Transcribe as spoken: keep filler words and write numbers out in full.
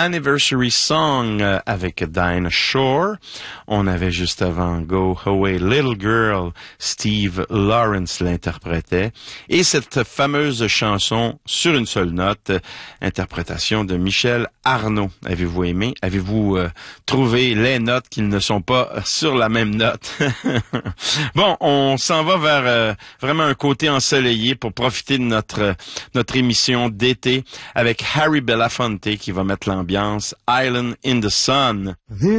Anniversary Song euh, avec Dinah Shore. On avait juste avant Go Away Little Girl, Steve Lawrence l'interprétait. Et cette fameuse chanson Sur une seule note, interprétation de Michel Arnaud. Avez-vous aimé? Avez-vous euh, trouvé les notes qu'ils ne sont pas sur la même note? Bon, on s'en va vers euh, vraiment un côté ensoleillé pour profiter de notre notre émission d'été avec Harry Belafonte qui va mettre l'ambiance Island in the Sun.